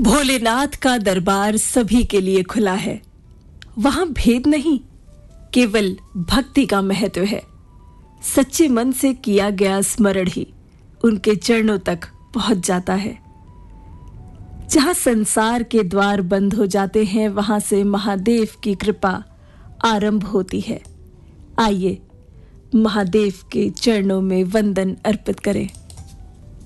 भोलेनाथ का दरबार सभी के लिए खुला है। वहां भेद नहीं, केवल भक्ति का महत्व है। सच्चे मन से किया गया स्मरण ही उनके चरणों तक पहुंच जाता है। जहां संसार के द्वार बंद हो जाते हैं, वहां से महादेव की कृपा आरंभ होती है। आइए महादेव के चरणों में वंदन अर्पित करें।